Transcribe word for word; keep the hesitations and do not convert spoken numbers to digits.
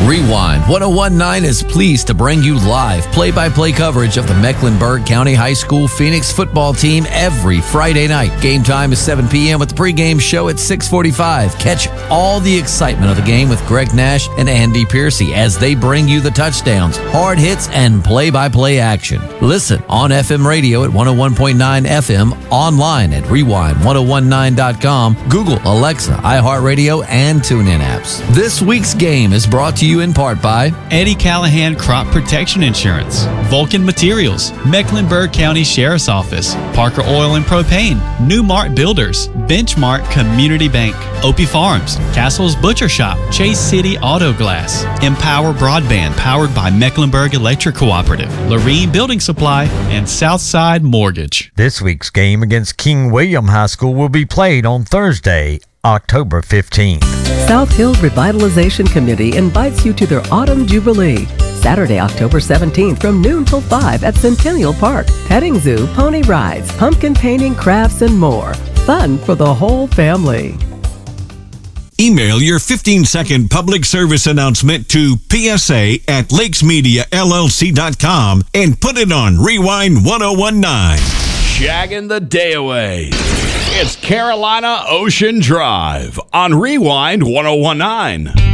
Rewind ten nineteen is pleased to bring you live play-by-play coverage of the Mecklenburg County High School Phoenix football team every Friday night. Game time is seven p.m. with the pregame show at six forty-five. Catch all the excitement of the game with Greg Nash and Andy Piercy as they bring you the touchdowns, hard hits, and play-by-play action. Listen on F M radio at one oh one point nine F M, online at rewind ten nineteen dot com, Google, Alexa, iHeartRadio, and TuneIn apps. This week's game is brought to you in part by Eddie Callahan Crop Protection Insurance, Vulcan Materials, Mecklenburg County Sheriff's Office, Parker Oil and Propane, Newmart Builders, Benchmark Community Bank, Opie Farms, Castle's Butcher Shop, Chase City Auto Glass, Empower Broadband powered by Mecklenburg Electric Cooperative, Lorene Building Supply, and Southside Mortgage. This week's game against King William High School will be played on Thursday, October fifteenth. South Hill Revitalization Committee invites you to their Autumn Jubilee. Saturday, October seventeenth from noon till five at Centennial Park. Petting zoo, pony rides, pumpkin painting, crafts, and more. Fun for the whole family. Email your fifteen-second public service announcement to P S A at lakes media L L C dot com and put it on Rewind ten nineteen. Shagging the day away. It's Carolina Ocean Drive on Rewind ten nineteen.